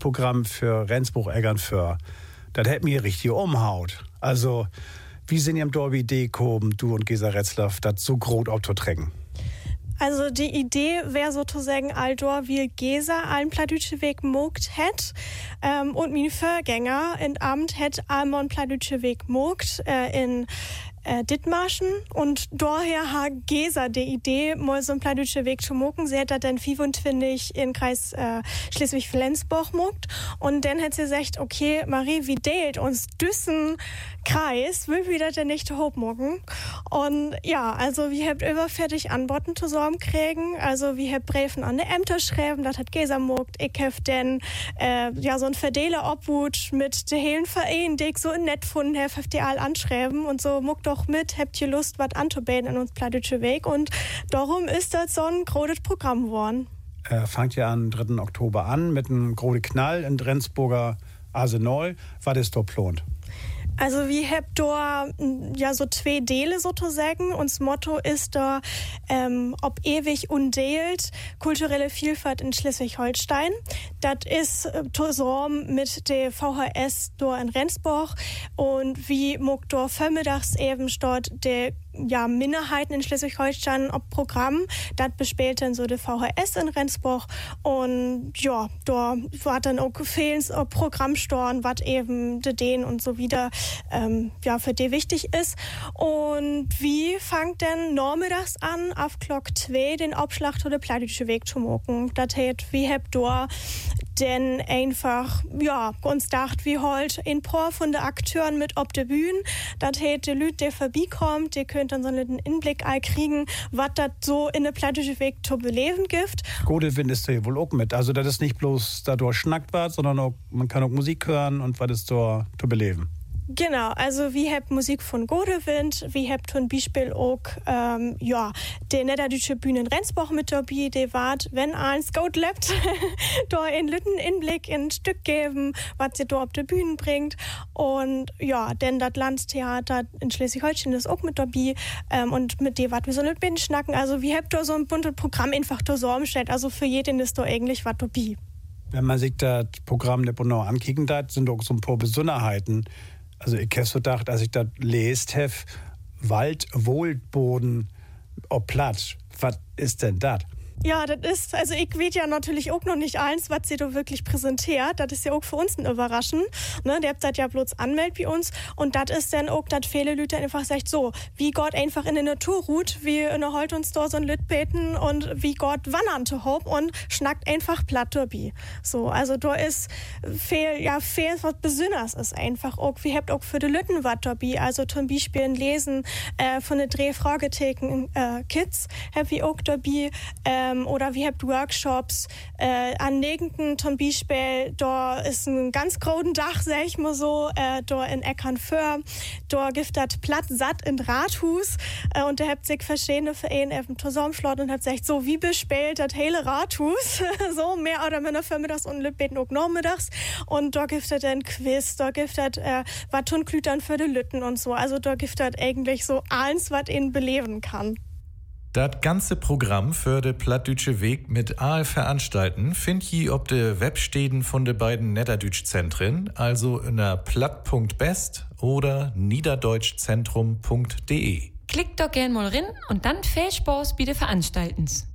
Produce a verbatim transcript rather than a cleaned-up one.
Programm für Rendsburg-Eggernföhr. Das hätte mir richtig umhaut. Also, wie sind ihr im Dorf Idee gekommen, du und Gesa Retzlaff, das so groß aufzutrecken? Also die Idee wäre sozusagen, Aldor wie Gesa allen Pladütsche Weg mogt hätt. Ähm, und mein Vorgänger in Amt hätt Almon Pladütsche Weg mogt äh, in äh, Dithmarschen. Und daher hat Gesa die Idee, mal so einen Pladütsche Weg zu mogen. Sie hat das dann fünfundzwanzig in Kreis äh, Schleswig-Flensburg mogt. Und dann hat sie gesagt, okay, Marie, wie deilt uns Düssen Kreis, will wir das denn nicht hochmogen? Und ja, also wir habt über fertig Antworten zusammen kriegen. Also wir habt Briefen an die Ämter schreiben, das hat Gesa mogt. Ich hab dann äh, ja so ein Verdeler Obhut mit der hellen Verein, die ich so nett gefunden hab, habt ihr all anschreiben und so mogt doch mit, habt ihr Lust, was anzubieten in uns Pladütsche Weg, und darum ist das so ein großes Programm geworden. Äh, fangt ja am dritten Oktober an mit einem großen Knall in Rendsburger Arsenal. Was ist da geplant? Also wir haben da ja so zwei Teile sozusagen. Uns Motto ist da, ähm, ob ewig undeelt, kulturelle Vielfalt in Schleswig-Holstein. Das ist äh, zusammen mit der V H S da in Rendsburg, und wie muck da vormittags eben dort der ja, Minderheiten in Schleswig-Holstein ob Programm. Das bespielt dann so der V H S in Rendsburg, und ja, da war dann auch fehlens Programmstorn, was eben de den und so wieder ähm, ja, für die wichtig ist. Und wie fangt denn nachmittags an, auf Glock zwei den Abschlag zu der Pladütsche Weg zu machen? Das heißt, wie habt da denn einfach, ja, uns dacht, wie halt ein paar von den Akteuren mit ob der Bühne. Das heißt, die Leute, der vorbeikommt, die können dann so einen Inblick all kriegen, was das so in der Pladütsche Weg zu beleben gibt. Gute Wind ist da ja wohl auch mit. Also, das ist nicht bloß dadurch schnackt wird, sondern auch, man kann auch Musik hören und was ist da zu beleben. Genau, also wie habt Musik von Godewind, wie habt zum Beispiel auch ähm, ja, die Niederdeutsche Bühne in Rendsburg mit dabei, die wart, wenn eins gut lebt, da in Lütten Inblick in ein Stück geben, was sie da auf die Bühne bringt. Und ja, denn das Landestheater in Schleswig-Holstein ist auch mit dabei, ähm, und mit dem wat wir so nicht bin schnacken. Also wie habt da so ein buntes Programm einfach da so umstellt, also für jeden ist da eigentlich was dabei. Wenn man sich das Programm der Bonau ankicken hat, sind auch so ein paar Besonderheiten. Also ich habe so gedacht, als ich das lest habe, Wald, Wohlboden, ob Platz, was ist denn das? Ja, das ist, also ich weiß ja natürlich auch noch nicht eins, was sie da wirklich präsentiert. Das ist ja auch für uns ein Überraschen. Ne? Der habt das ja bloß anmeldet bei uns. Und das ist dann auch, dass viele Leute einfach sagt, so, wie Gott einfach in der Natur ruht, wie ne, heute uns da so ein Lied beten und wie Gott wandern zu hob und schnackt einfach platt dabei. So, also da ist viel, ja, viel, was Besonderes ist einfach auch. Wir habt auch für die Lütten was dabei. Also zum Beispiel ein Lesen äh, von den drei Fragetheken äh, Kids hab ich auch dabei. Äh, Oder wir haben Workshops äh, an Negenden zum Beispiel. Da ist ein ganz großen Dach, sag ich mal so, äh, da in Eckernföhr. Da gibt das Platz satt in Rathus. Äh, und da habt sich verschiedene Vereine auf dem zusammengeschlossen und hat gesagt, so wie bespielt das hele Rathus. So mehr oder minder vormittags und Lütbeten auch nachmittags. Und da gibt es dann Quiz, da gibt es äh, was Tunklütern für die Lütten und so. Also da gibt es eigentlich so alles, was ihn beleben kann. Das ganze Programm für de Plattdütsche Weg mit all Veranstalten findet ihr ob de Webstäden von de beiden Niederdütsch-Zentren, also in der platt punkt best oder niederdeutschzentrum punkt de. Klickt doch gern mal rein und dann viel Spaß bei de Veranstaltens.